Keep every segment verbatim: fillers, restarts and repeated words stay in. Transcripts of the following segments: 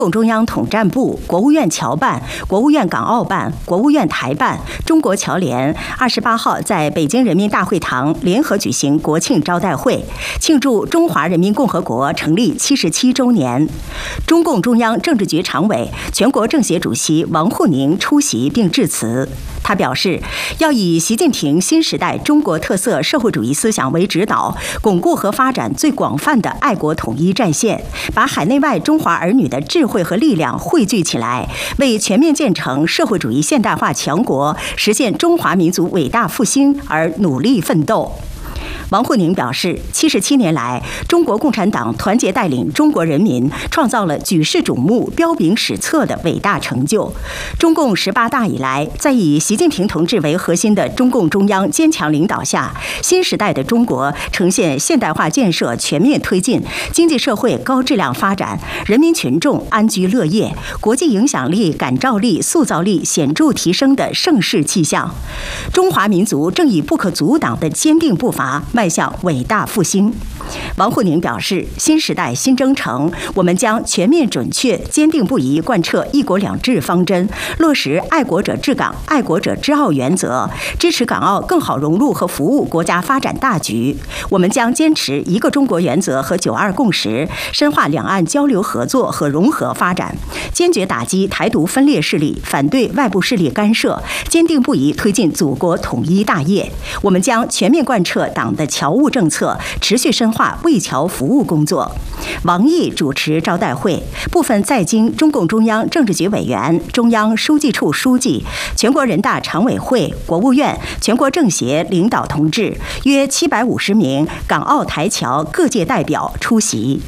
中共中央统战部、国务院侨办、国务院港澳办、国务院台办、中国侨联二十八号在北京人民大会堂联合举行国庆招待会，庆祝中华人民共和国成立七十七周年。中共中央政治局常委、全国政协主席王沪宁出席并致辞。他表示，要以习近平新时代中国特色社会主义思想为指导，巩固和发展最广泛的爱国统一战线，把海内外中华儿女的智慧和力量汇聚起来，为全面建成社会主义现代化强国、实现中华民族伟大复兴而努力奋斗。王沪宁表示，七十七年来，中国共产党团结带领中国人民，创造了举世瞩目、彪炳史册的伟大成就。中共十八大以来，在以习近平同志为核心的中共中央坚强领导下，新时代的中国呈现现代化建设全面推进、经济社会高质量发展、人民群众安居乐业、国际影响力、感召力、塑造力显著提升的盛世气象。中华民族正以不可阻挡的坚定步伐迈向伟大复兴。王沪宁表示，新时代新征程，我们将全面准确、坚定不移贯彻一国两制方针，落实爱国者治港、爱国者治澳原则，支持港澳更好融入和服务国家发展大局。我们将坚持一个中国原则和九二共识，深化两岸交流合作和融合发展，坚决打击台独分裂势力，反对外部势力干涉，坚定不移推进祖国统一大业。我们将全面贯彻党的侨务政策，持续深化为侨服务工作。王毅主持招待会，部分在京中共中央政治局委员、中央书记处书记、全国人大常委会、国务院、全国政协领导同志约七百五十名港澳台侨各界代表出席。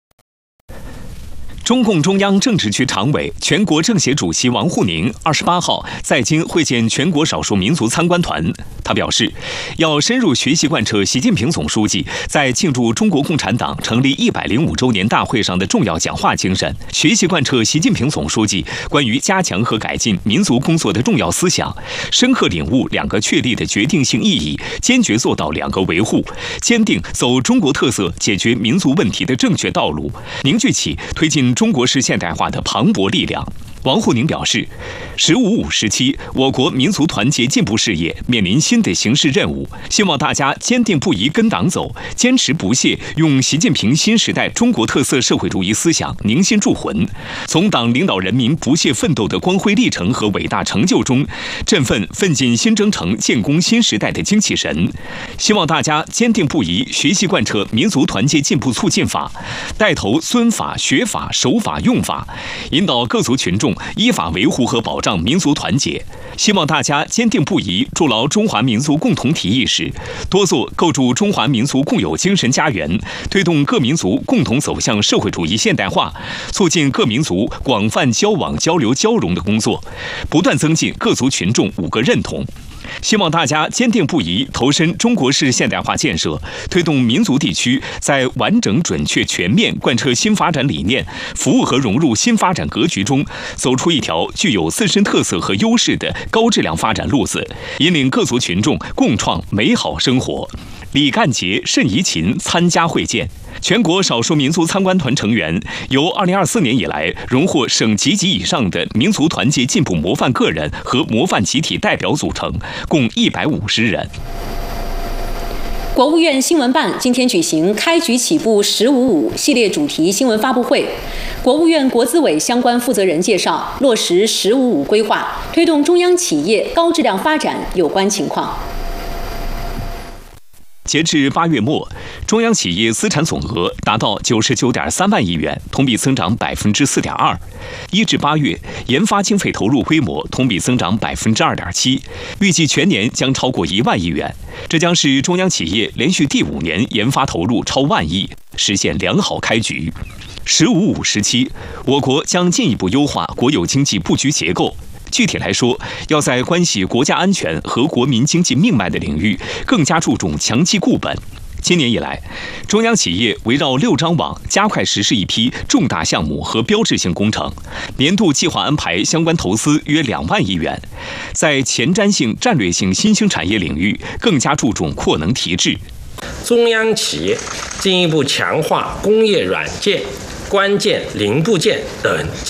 中共中央政治局常委、全国政协主席王沪宁二十八号在京会见全国少数民族参观团。他表示，要深入学习贯彻习近平总书记在庆祝中国共产党成立一百零五周年大会上的重要讲话精神，学习贯彻习近平总书记关于加强和改进民族工作的重要思想，深刻领悟两个确立的决定性意义，坚决做到两个维护，坚定走中国特色解决民族问题的正确道路，凝聚起推进中国式现代化的磅礴力量。王沪宁表示，十五五时期，我国民族团结进步事业面临新的形势任务，希望大家坚定不移跟党走，坚持不懈用习近平新时代中国特色社会主义思想凝心铸魂，从党领导人民不懈奋斗的光辉历程和伟大成就中，振奋奋进新征程、建功新时代的精气神。希望大家坚定不移学习贯彻民族团结进步促进法，带头遵法、学法、守法、用法，引导各族群众依法维护和保障民族团结。希望大家坚定不移筑牢中华民族共同体意识，多做构筑中华民族共有精神家园，推动各民族共同走向社会主义现代化，促进各民族广泛交往交流交融的工作，不断增进各族群众五个认同。希望大家坚定不移投身中国式现代化建设，推动民族地区在完整、准确、全面贯彻新发展理念，服务和融入新发展格局中，走出一条具有自身特色和优势的高质量发展路子，引领各族群众共创美好生活。李干杰、盛怡琴参加会见。全国少数民族参观团成员由二零二四年以来荣获省级及以上的民族团结进步模范个人和模范集体代表组成，共一百五十人。 国务院新闻办今天举行开局起步十五五系列主题新闻发布会，国务院国资委相关负责人介绍落实十五五规划，推动中央企业高质量发展有关情况。 截至八月末，中央企业资产总额达到九十九点三万亿元，同比增长百分之四点二。一至八月，研发经费投入规模同比增长百分之二点七，预计全年将超过一万亿元。这将是中央企业连续第五年研发投入超万亿，实现良好开局。十五五时期，我国将进一步优化国有经济布局结构。具体来说，要在关系国家安全和国民经济命脉的领域更加注重强基固本。今年以来，中央企业围绕六张网加快实施一批重大项目和标志性工程，年度计划安排相关投资约两万亿元，在前瞻性、战略性新兴产业领域更加注重扩能提质。 中央企业进一步强化工业软件、关键零部件等